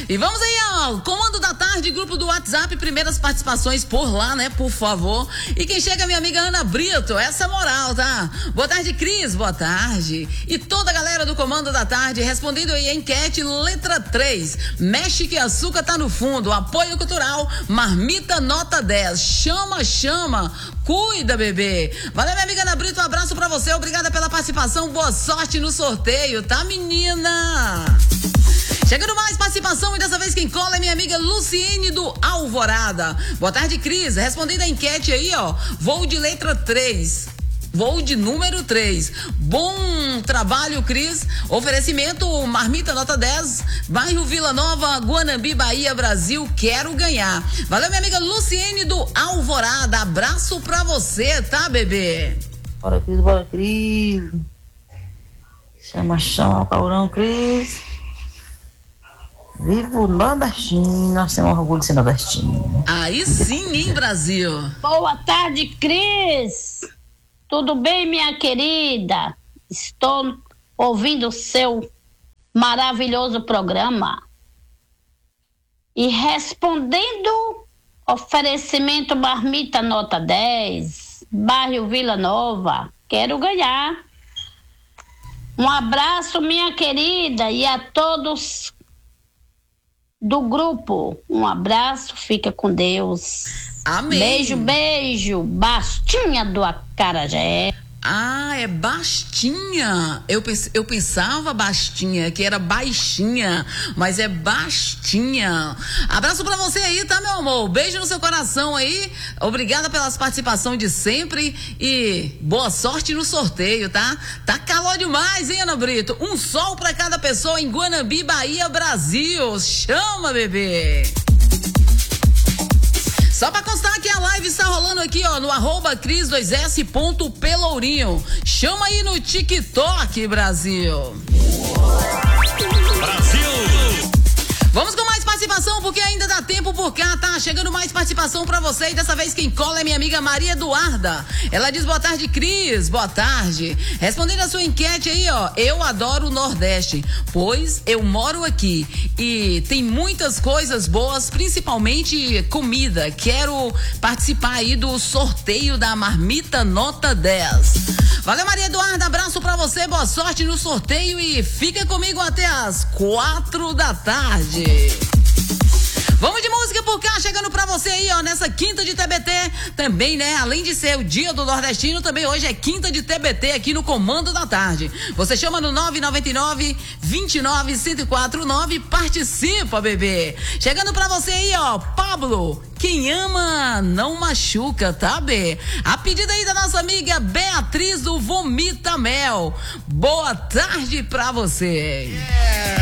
E vamos aí, ó, comando da tarde, grupo do WhatsApp, primeiras participações por lá, né, por favor. E quem chega é minha amiga Ana Brito, essa moral, tá? Boa tarde, Cris, boa tarde. E toda a galera do comando da tarde, respondendo aí a enquete, letra 3, mexe que açúcar tá no fundo, apoio cultural, marmita nota 10, chama, cuida, bebê. Valeu, minha amiga Ana Brito, um abraço pra você, obrigada pela participação, boa sorte no sorteio, tá, menina? Chegando mais participação e dessa vez quem cola é minha amiga Luciene do Alvorada. Boa tarde, Cris. Respondendo a enquete aí, ó. Voo de letra 3. Voo de número 3. Bom trabalho, Cris. Oferecimento marmita nota 10. Bairro Vila Nova, Guanambi, Bahia, Brasil. Quero ganhar. Valeu, minha amiga Luciene do Alvorada. Abraço pra você, tá, bebê? Bora, Cris. Chama, Caurão, Cris. Viva o nordestino, nós temos orgulho de ser nordestino. Aí sim, hein, Brasil? Boa tarde, Cris. Tudo bem, minha querida? Estou ouvindo o seu maravilhoso programa. E respondendo, oferecimento marmita nota 10, bairro Vila Nova, quero ganhar. Um abraço, minha querida, e a todos do grupo, um abraço, fica com Deus. Amém. Beijo, Bastinha do Acarajé. Ah, é Bastinha. Eu pensava Bastinha, que era baixinha, mas é Bastinha. Abraço pra você aí, tá, meu amor? Beijo no seu coração aí. Obrigada pelas participações de sempre e boa sorte no sorteio, tá? Tá calor demais, hein, Ana Brito? Um sol pra cada pessoa em Guanambi, Bahia, Brasil. Chama, bebê. Só pra constar que a live está rolando aqui, ó, no @cris2s.pelourinho. Chama aí no TikTok, Brasil. Vamos com mais participação, porque ainda dá tempo por cá, tá? Chegando mais participação pra você e dessa vez quem cola é minha amiga Maria Eduarda. Ela diz, boa tarde, Cris, boa tarde. Respondendo a sua enquete aí, ó, eu adoro o Nordeste, pois eu moro aqui e tem muitas coisas boas, principalmente comida. Quero participar aí do sorteio da marmita nota 10. Valeu, Maria Eduarda, abraço pra você, boa sorte no sorteio e fica comigo até as 4 da tarde. Vamos de música por cá, chegando pra você aí, ó, nessa quinta de TBT, também, né, além de ser o dia do nordestino, também hoje é quinta de TBT aqui no Comando da Tarde. Você chama no 999-29-1049, participa, bebê. Chegando pra você aí, ó, Pablo, quem ama não machuca, tá, B? A pedida aí da nossa amiga Beatriz do Vomita Mel. Boa tarde pra você. Yeah.